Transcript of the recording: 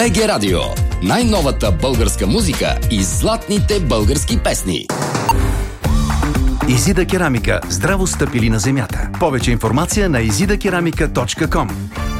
БГ Радио. Най-новата българска музика и златните български песни. Изида керамика. Здраво стъпили на земята. Повече информация на izidakeramika.com.